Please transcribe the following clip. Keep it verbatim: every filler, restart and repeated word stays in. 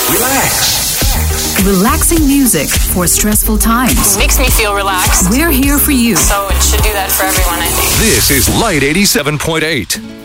Relax. Relaxing music for stressful times. Makes me feel relaxed. We're here for you. So it should do that for everyone, I think. This is Light eighty-seven point eight.